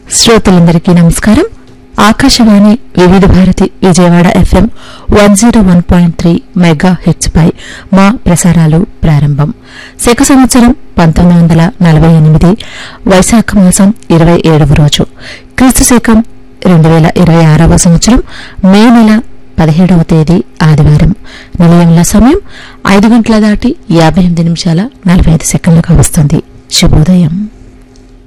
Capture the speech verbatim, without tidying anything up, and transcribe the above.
శ్రోతలందరికీ నమస్కారం. ఆకాశవాణి వివిధ Bharati Vijayawada FM one zero one point three mega H పై మా ప్రసారాలు ప్రారంభం. శక సంవత్సరం పంతొమ్మిది వందల నలభై ఎనిమిది వైశాఖ మాసం ఇరవై ఏడవ రోజు, క్రీస్తు శకం రెండు వేల ఇరవై ఆరవ సంవత్సరం మే నెల పదిహేడవ తేదీ ఆదివారం. నిలయంలో సమయం ఐదు గంటల దాటి యాభై ఎనిమిది నిమిషాల నలభై ఐదు సెకండ్లుగా వస్తుంది. శుభోదయం.